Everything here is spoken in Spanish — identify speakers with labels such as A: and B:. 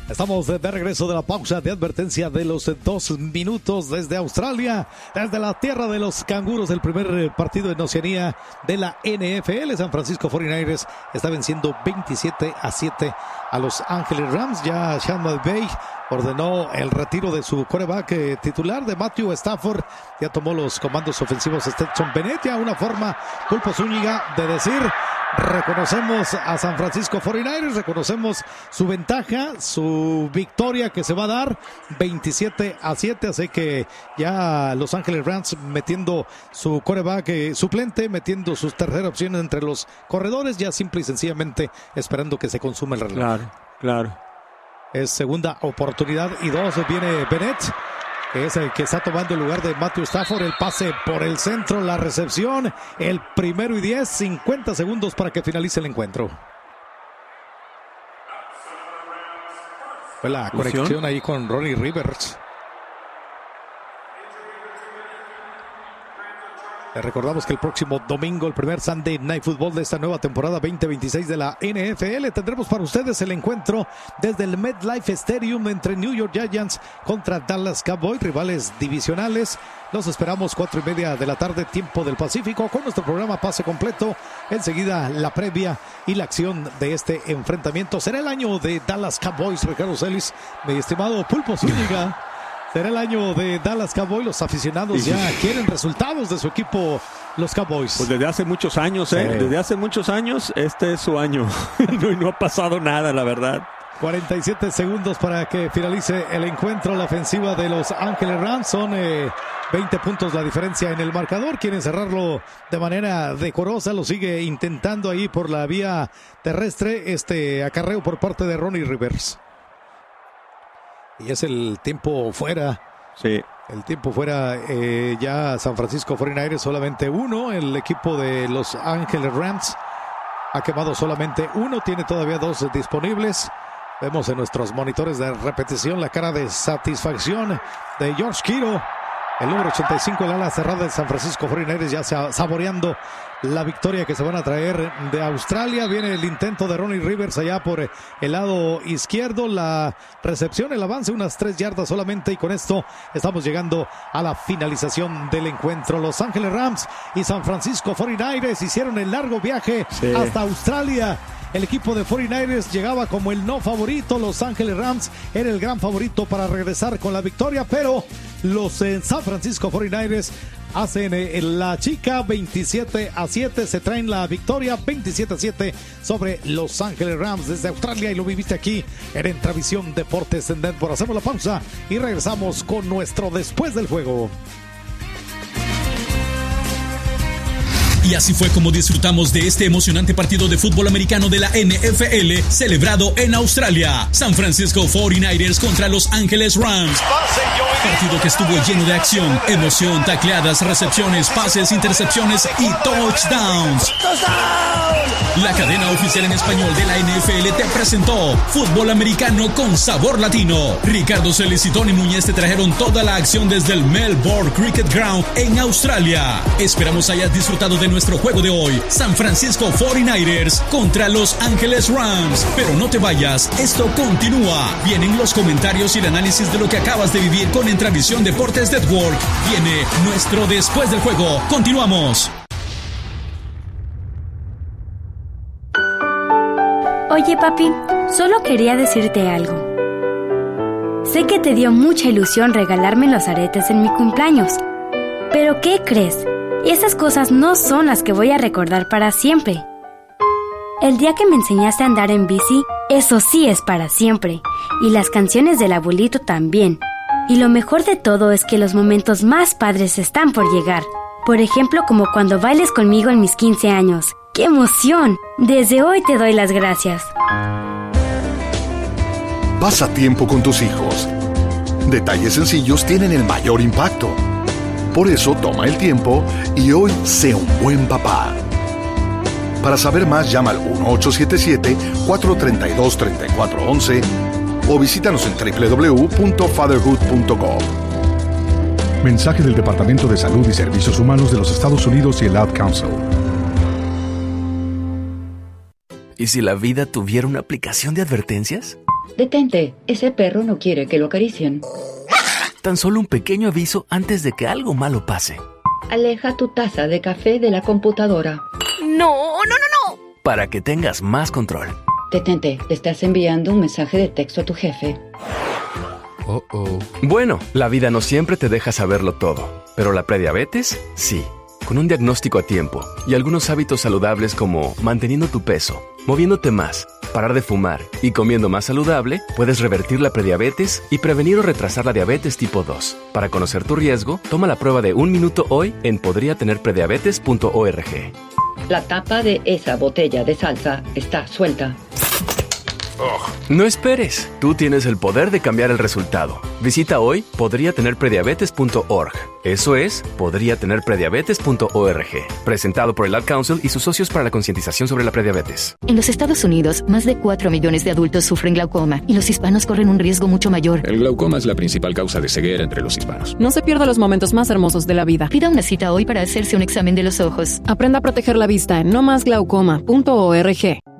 A: Estamos de regreso de la pausa de advertencia de los 2 minutos desde Australia, desde la tierra de los canguros, el primer partido en Oceanía de la NFL. San Francisco 49ers está venciendo 27-7 a Los Ángeles Rams. Ya Sean McVay ordenó el retiro de su quarterback titular, de Matthew Stafford. Ya tomó los comandos ofensivos Stetson Bennett. Ya una forma Pulpo Zúñiga de decir: reconocemos a San Francisco 49ers, reconocemos su ventaja, su victoria que se va a dar 27-7, así que ya Los Ángeles Rams metiendo su quarterback suplente, metiendo sus terceras opciones entre los corredores, ya simple y sencillamente esperando que se consuma el reloj.
B: Claro.
A: Es segunda oportunidad y 2, viene Bennett, que es el que está tomando el lugar de Matthew Stafford. El pase por el centro, la recepción, el 1º y 10, 50 segundos para que finalice el encuentro. Fue la conexión ahí con Ronnie Rivers. Les recordamos que el próximo domingo, el primer Sunday Night Football de esta nueva temporada 2026 de la NFL, tendremos para ustedes el encuentro desde el MetLife Stadium entre New York Giants contra Dallas Cowboys, rivales divisionales. Los esperamos 4:30 de la tarde, tiempo del Pacífico, con nuestro programa Pase Completo. Enseguida la previa y la acción de este enfrentamiento. Será el año de Dallas Cowboys, Ricardo Celis, mi estimado Pulpo Zúñiga. Será el año de Dallas Cowboys. Los aficionados ya quieren resultados de su equipo, los Cowboys.
B: Pues desde hace muchos años, desde hace muchos años, este es su año. No ha pasado nada, la verdad.
A: 47 segundos para que finalice el encuentro. La ofensiva de Los Ángeles Rams, son 20 puntos la diferencia en el marcador. Quieren cerrarlo de manera decorosa, lo sigue intentando ahí por la vía terrestre, este acarreo por parte de Ronnie Rivers. Y es el tiempo fuera.
B: Sí.
A: El tiempo fuera, ya San Francisco 49ers solamente 1. El equipo de Los Ángeles Rams ha quemado solamente 1. Tiene todavía 2 disponibles. Vemos en nuestros monitores de repetición la cara de satisfacción de George Kittle, el número 85, el ala cerrada de San Francisco 49ers, ya saboreando la victoria que se van a traer de Australia. Viene el intento de Ronnie Rivers allá por el lado izquierdo. La recepción, el avance, unas 3 yardas solamente. Y con esto estamos llegando a la finalización del encuentro. Los Ángeles Rams y San Francisco 49ers hicieron el largo viaje hasta Australia. El equipo de 49ers llegaba como el no favorito. Los Ángeles Rams era el gran favorito para regresar con la victoria, pero los San Francisco 49ers hacen la chica 27-7. Se traen la victoria 27-7 sobre Los Ángeles Rams desde Australia, y lo viviste aquí en Entravisión Deportes en Denver. Hacemos la pausa y regresamos con nuestro Después del Juego.
C: Y así fue como disfrutamos de este emocionante partido de fútbol americano de la NFL celebrado en Australia. San Francisco 49ers contra Los Ángeles Rams. Partido que estuvo lleno de acción, emoción, tacleadas, recepciones, pases, intercepciones y touchdowns. La cadena oficial en español de la NFL te presentó fútbol americano con sabor latino. Ricardo Celis y Tony Muñez te trajeron toda la acción desde el Melbourne Cricket Ground en Australia. Esperamos hayas disfrutado de nuestro juego de hoy, San Francisco 49ers contra Los Ángeles Rams. Pero no te vayas, esto continúa. Vienen los comentarios y el análisis de lo que acabas de vivir con Entravisión Deportes Network. Viene nuestro Después del Juego. Continuamos.
D: Oye, papi, solo quería decirte algo. Sé que te dio mucha ilusión regalarme los aretes en mi cumpleaños. Pero ¿qué crees? Esas cosas no son las que voy a recordar para siempre. El día que me enseñaste a andar en bici, eso sí es para siempre. Y las canciones del abuelito también. Y lo mejor de todo es que los momentos más padres están por llegar. Por ejemplo, como cuando bailes conmigo en mis 15 años. ¡Qué emoción! Desde hoy te doy las gracias.
E: Pasa tiempo con tus hijos. Detalles sencillos tienen el mayor impacto. Por eso toma el tiempo y hoy sé un buen papá. Para saber más, llama al 1-877-432-3411 o visítanos en www.fatherhood.com.
F: Mensaje del Departamento de Salud y Servicios Humanos de los Estados Unidos y el Ad Council.
G: ¿Y si la vida tuviera una aplicación de advertencias? Detente, ese perro no quiere que lo acaricien.
H: Tan solo un pequeño aviso antes de que algo malo pase.
G: Aleja tu taza de café de la computadora.
H: ¡No! Para que tengas más control.
G: Detente, le estás enviando un mensaje de texto a tu jefe.
H: Bueno, la vida no siempre te deja saberlo todo, pero la prediabetes, sí. Con un diagnóstico a tiempo y algunos hábitos saludables como manteniendo tu peso, moviéndote más, parar de fumar y comiendo más saludable, puedes revertir la prediabetes y prevenir o retrasar la diabetes tipo 2. Para conocer tu riesgo, toma la prueba de 1 minuto hoy en podriatenerprediabetes.org.
G: La tapa de esa botella de salsa está suelta.
H: No esperes, tú tienes el poder de cambiar el resultado. Visita hoy podriatenerprediabetes.org. Eso es, podriatenerprediabetes.org. Presentado por el Ad Council y sus socios para la concientización sobre la prediabetes.
I: En los Estados Unidos, más de 4 millones de adultos sufren glaucoma y los hispanos corren un riesgo mucho mayor.
J: El glaucoma es la principal causa de ceguera entre los hispanos.
K: No se pierda los momentos más hermosos de la vida.
I: Pida una cita hoy para hacerse un examen de los ojos.
K: Aprenda a proteger la vista en nomasglaucoma.org.